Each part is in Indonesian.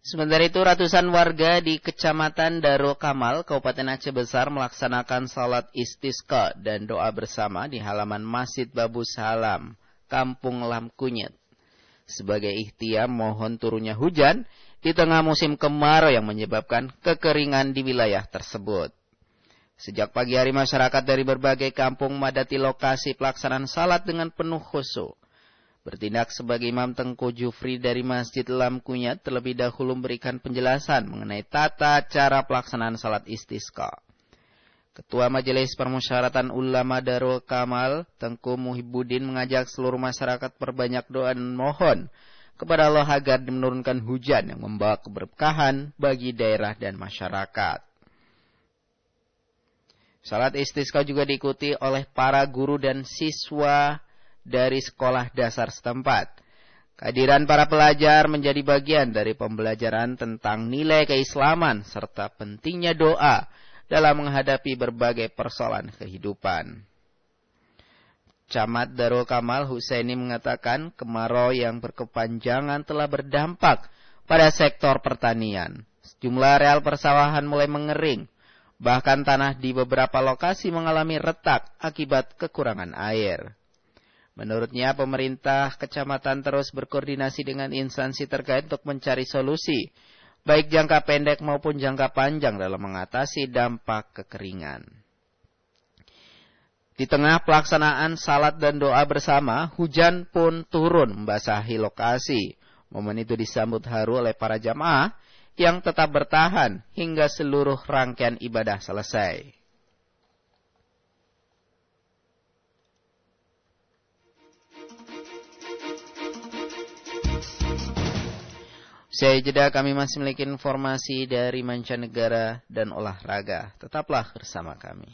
Sementara itu, ratusan warga di Kecamatan Darul Kamal, Kabupaten Aceh Besar melaksanakan salat istisqa dan doa bersama di halaman Masjid Babu Salam, Kampung Lam Kunyit. Sebagai ikhtiar mohon turunnya hujan di tengah musim kemarau yang menyebabkan kekeringan di wilayah tersebut. Sejak pagi hari, masyarakat dari berbagai kampung memadati lokasi pelaksanaan salat dengan penuh khusyuk. Bertindak sebagai Imam Tengku Jufri dari Masjid Lam Kunyit terlebih dahulu memberikan penjelasan mengenai tata cara pelaksanaan salat istisqa. Ketua Majelis Permusyawaratan Ulama Darul Kamal, Tengku Muhibbuddin, mengajak seluruh masyarakat perbanyak doa dan mohon kepada Allah agar menurunkan hujan yang membawa keberkahan bagi daerah dan masyarakat. Salat istisqa juga diikuti oleh para guru dan siswa dari sekolah dasar setempat. Kehadiran para pelajar menjadi bagian dari pembelajaran tentang nilai keislaman serta pentingnya doa dalam menghadapi berbagai persoalan kehidupan. Camat Darul Kamal Husaini mengatakan kemarau yang berkepanjangan telah berdampak pada sektor pertanian. Sejumlah areal persawahan mulai mengering. Bahkan tanah di beberapa lokasi mengalami retak akibat kekurangan air. Menurutnya, pemerintah kecamatan terus berkoordinasi dengan instansi terkait untuk mencari solusi, baik jangka pendek maupun jangka panjang dalam mengatasi dampak kekeringan. Di tengah pelaksanaan salat dan doa bersama, hujan pun turun membasahi lokasi. Momen itu disambut haru oleh para jamaah yang tetap bertahan hingga seluruh rangkaian ibadah selesai. Usai jeda, kami masih memiliki informasi dari mancanegara dan olahraga. Tetaplah bersama kami.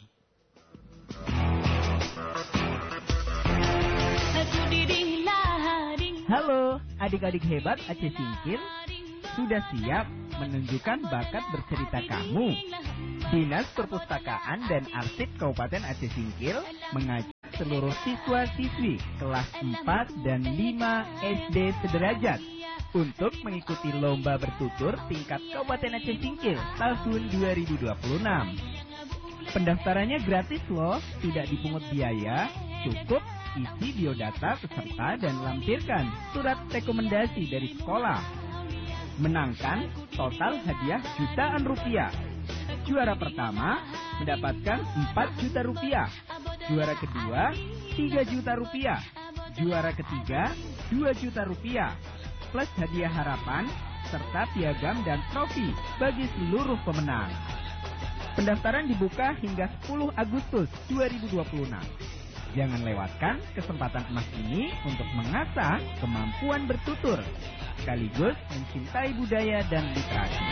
Halo, adik-adik hebat Aceh Singkil. Sudah siap menunjukkan bakat bercerita kamu? Dinas Perpustakaan dan Arsip Kabupaten Aceh Singkil mengajak seluruh siswa-siswi kelas 4 dan 5 SD sederajat untuk mengikuti lomba bertutur tingkat Kabupaten Aceh Singkil tahun 2026. Pendaftarannya gratis loh, tidak dipungut biaya, cukup isi biodata peserta dan lampirkan surat rekomendasi dari sekolah. Menangkan total hadiah jutaan rupiah. Juara pertama mendapatkan 4 juta rupiah. Juara kedua 3 juta rupiah. Juara ketiga 2 juta rupiah. Plus hadiah harapan serta piagam dan trofi bagi seluruh pemenang. Pendaftaran dibuka hingga 10 Agustus 2026. Jangan lewatkan kesempatan emas ini untuk mengasah kemampuan bertutur, sekaligus mencintai budaya dan literasi.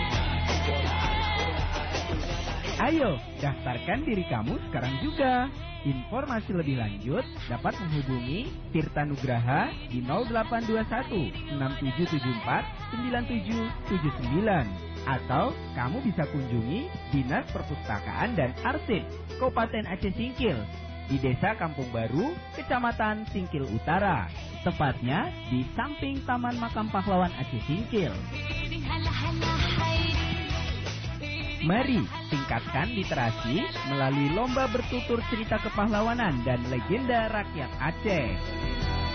Ayo, daftarkan diri kamu sekarang juga. Informasi lebih lanjut dapat menghubungi Tirta Nugraha di 0821 6774 9779 atau kamu bisa kunjungi Dinas Perpustakaan dan Arsip Kabupaten Aceh Singkil di Desa Kampung Baru, Kecamatan Singkil Utara, tepatnya di samping Taman Makam Pahlawan Aceh Singkil. Mari tingkatkan literasi melalui lomba bertutur cerita kepahlawanan dan legenda rakyat Aceh.